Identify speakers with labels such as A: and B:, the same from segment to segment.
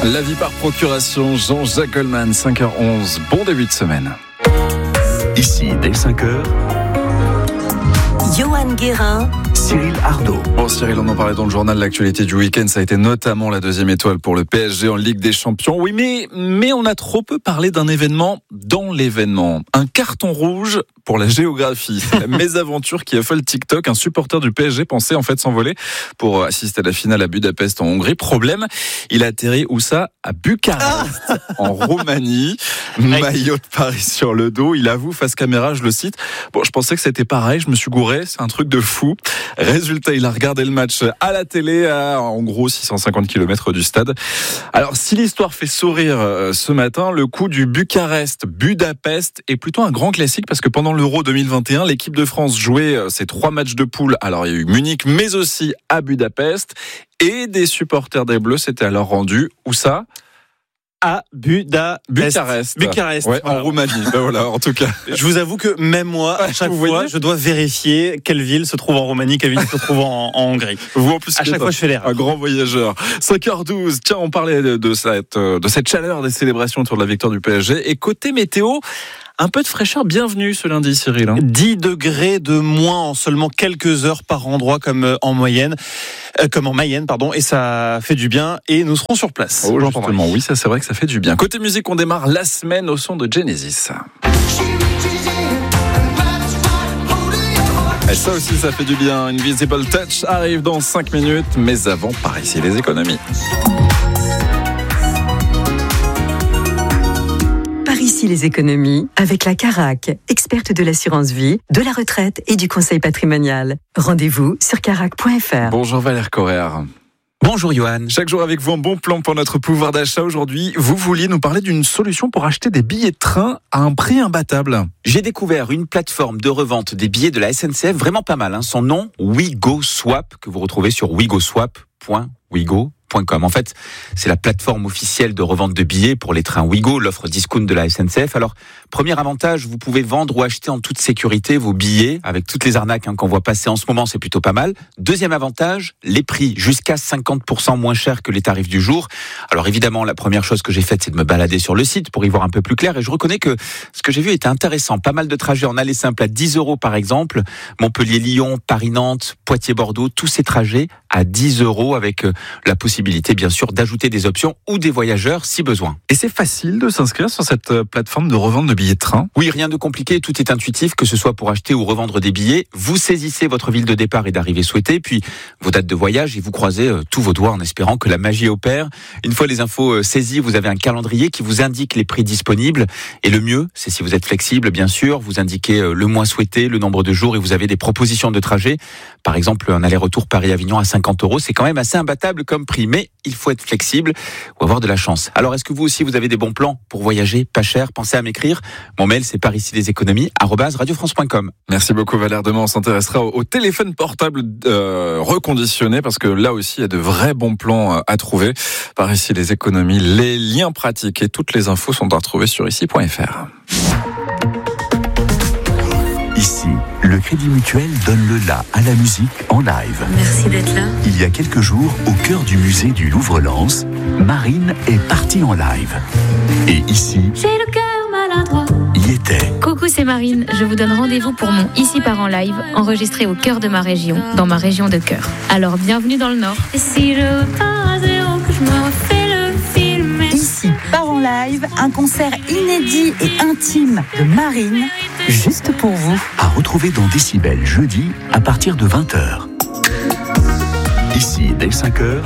A: La vie par procuration, Jean-Jacques Goldman, 5h11. Bon début de semaine.
B: Ici, dès 5h,
C: Johan Guérin,
B: Cyril Ardo.
A: Bon Cyril, on en parlait dans le journal. L'actualité du week-end, ça a été notamment la deuxième étoile pour le PSG en Ligue des Champions. Oui, mais on a trop peu parlé d'un événement dans l'événement. Un carton rouge pour la géographie. C'est la mésaventure qui a fait le TikTok. Un supporter du PSG pensait en fait s'envoler pour assister à la finale à Budapest en Hongrie. Problème, il a atterri où ça ? À Bucarest, en Roumanie. Maillot de Paris sur le dos. Il avoue face caméra, je le cite. Bon, je pensais que c'était pareil, je me suis gouré, c'est un truc de fou. Résultat, il a regardé le match à la télé, à en gros 650 km du stade. Alors, si l'histoire fait sourire ce matin, le coup du Bucarest-Budapest est plutôt un grand classique parce que pendant l'Euro 2021, l'équipe de France jouait ses 3 matchs de poule. Alors, il y a eu Munich, mais aussi à Budapest. Et des supporters des Bleus s'étaient alors rendus. Où ça ?
D: À Bucarest.
A: Ouais, voilà. En Roumanie. Ben voilà, en tout cas.
D: Je vous avoue que même moi, à chaque fois, je dois vérifier quelle ville se trouve en Roumanie, quelle ville se trouve en Hongrie.
A: Vous, en plus,
D: à chaque fois, je fais l'erreur.
A: Un grand voyageur. 5h12. Tiens, on parlait de cette chaleur des célébrations autour de la victoire du PSG. Et côté météo, un peu de fraîcheur, bienvenue ce lundi, Cyril.
D: 10 degrés de moins en seulement quelques heures par endroit, comme en Mayenne, et ça fait du bien. Et nous serons sur place.
A: Oh, justement, oui, ça c'est vrai que ça fait du bien. Côté musique, on démarre la semaine au son de Genesis. Et ça aussi, ça fait du bien. Invisible Touch arrive dans 5 minutes, mais avant, par ici, les économies.
C: ici les économies avec la Carac, experte de l'assurance vie, de la retraite et du conseil patrimonial. Rendez-vous sur carac.fr.
A: Bonjour Valère Correa.
E: Bonjour Johan.
A: Chaque jour avec vous, un bon plan pour notre pouvoir d'achat. Aujourd'hui, vous vouliez nous parler d'une solution pour acheter des billets de train à un prix imbattable.
E: J'ai découvert une plateforme de revente des billets de la SNCF vraiment pas mal. Son nom, WeGoSwap, que vous retrouvez sur wegoswap.wigo.com. En fait, c'est la plateforme officielle de revente de billets pour les trains Ouigo, l'offre discount de la SNCF. Alors, premier avantage, vous pouvez vendre ou acheter en toute sécurité vos billets avec toutes les arnaques qu'on voit passer en ce moment, c'est plutôt pas mal. Deuxième avantage, les prix jusqu'à 50% moins chers que les tarifs du jour. Alors évidemment, la première chose que j'ai faite, c'est de me balader sur le site pour y voir un peu plus clair. Et je reconnais que ce que j'ai vu était intéressant. Pas mal de trajets en aller simple à 10 € par exemple. Montpellier-Lyon, Paris-Nantes, Poitiers-Bordeaux, tous ces trajets à 10 € avec la possibilité bien sûr d'ajouter des options ou des voyageurs si besoin.
A: Et c'est facile de s'inscrire sur cette plateforme de revente de billets de train ?
E: Oui, rien de compliqué, tout est intuitif, que ce soit pour acheter ou revendre des billets. Vous saisissez votre ville de départ et d'arrivée souhaitée, puis vos dates de voyage et vous croisez tous vos doigts en espérant que la magie opère. Une fois les infos saisies, vous avez un calendrier qui vous indique les prix disponibles. Et le mieux, c'est si vous êtes flexible, bien sûr, vous indiquez le mois souhaité, le nombre de jours et vous avez des propositions de trajet. Par exemple, un aller-retour Paris-Avignon à 50 €, c'est quand même assez imbattable comme prix. Mais il faut être flexible ou avoir de la chance. Alors, est-ce que vous aussi, vous avez des bons plans pour voyager pas cher ? Pensez à m'écrire. Mon mail, c'est paricileséconomies@radiofrance.com.
A: Merci beaucoup, Valère. Demain, on s'intéressera au téléphone portable reconditionné parce que là aussi, il y a de vrais bons plans à trouver. Par ici, les économies, les liens pratiques et toutes les infos sont à retrouver sur ici.fr.
B: Ici, le Crédit Mutuel donne le la à la musique en live.
C: Merci d'être là.
B: Il y a quelques jours, au cœur du musée du Louvre-Lens, Marine est partie en live. Et ici,
F: j'ai le cœur maladroit.
B: Y était.
F: Coucou, c'est Marine. Je vous donne rendez-vous pour mon Ici part en live, enregistré au cœur de ma région, dans ma région de cœur. Alors, bienvenue dans le Nord. Et si je repars à zéro, que je me refais le film.
G: Ici part en live, un concert inédit et intime de Marine, juste pour vous.
B: À retrouver dans Décibel jeudi à partir de 20h. Ici, dès 5h.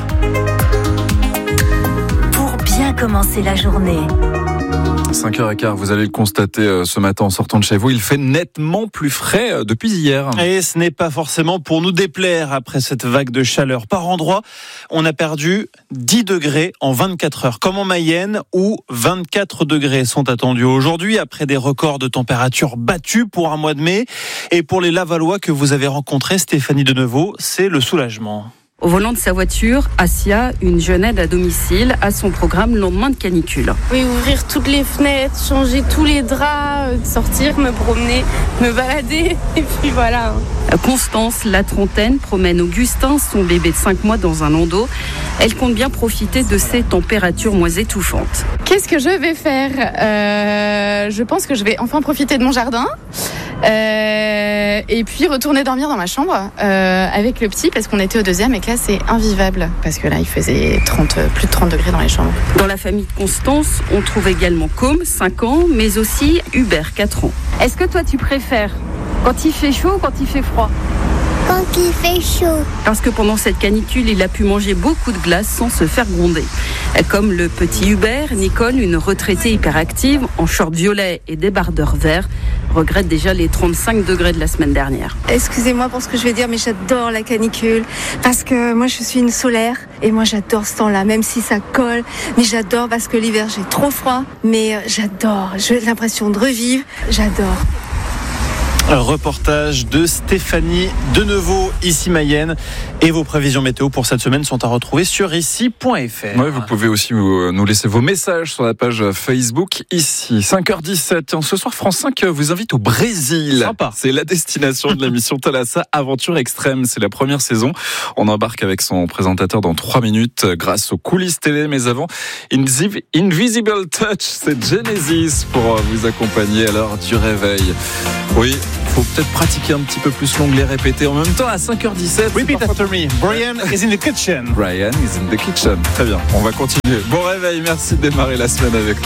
G: Pour bien commencer la journée.
A: 5h15, vous allez le constater ce matin en sortant de chez vous, il fait nettement plus frais depuis hier.
D: Et ce n'est pas forcément pour nous déplaire après cette vague de chaleur. Par endroit, on a perdu 10 degrés en 24 heures, comme en Mayenne où 24 degrés sont attendus aujourd'hui après des records de température battus pour un mois de mai. Et pour les Lavallois que vous avez rencontrés, Stéphanie Denevaux, c'est le soulagement.
H: Au volant de sa voiture, Asia, une jeune aide à domicile, a son programme lendemain de canicule.
I: Oui, ouvrir toutes les fenêtres, changer tous les draps, sortir, me promener, me balader, et puis voilà.
H: Constance, la trentaine, promène Augustin, son bébé de 5 mois, dans un landau. Elle compte bien profiter de ces températures moins étouffantes.
I: Qu'est-ce que je vais faire ? Je pense que je vais enfin profiter de mon jardin. Et puis retourner dormir dans ma chambre avec le petit, parce qu'on était au deuxième et que là c'est invivable, parce que là il faisait plus de 30 degrés dans les chambres.
H: Dans la famille de Constance, on trouve également Com, 5 ans, mais aussi Hubert, 4 ans.
J: Est-ce que toi tu préfères quand il fait chaud ou quand il fait froid ?
K: Quand il fait chaud.
H: Parce que pendant cette canicule, il a pu manger beaucoup de glace sans se faire gronder. Comme le petit Hubert, Nicole, une retraitée hyperactive, en short violet et débardeur vert, regrette déjà les 35 degrés de la semaine dernière.
L: Excusez-moi pour ce que je vais dire, mais j'adore la canicule. Parce que moi, je suis une solaire. Et moi, j'adore ce temps-là, même si ça colle. Mais j'adore parce que l'hiver, j'ai trop froid. Mais j'adore. J'ai l'impression de revivre. J'adore.
D: Un reportage de Stéphanie Denevaux, ici Mayenne. Et vos prévisions météo pour cette semaine sont à retrouver sur ici.fr.
A: Ouais, vous pouvez aussi nous laisser vos messages sur la page Facebook ici. 5h17. Ce soir, France 5 vous invite au Brésil.
D: Sympa.
A: C'est la destination de l'émission Thalassa Aventure Extrême. C'est la première saison. On embarque avec son présentateur dans 3 minutes grâce aux coulisses télé. Mais avant, Invisible Touch, c'est Genesis pour vous accompagner à l'heure du réveil. Oui, faut peut-être pratiquer un petit peu plus l'onglet répété en même temps à 5h17.
D: Repeat after me. Brian is in the kitchen.
A: Brian is in the kitchen. Très bien, on va continuer. Bon réveil, merci de démarrer la semaine avec nous.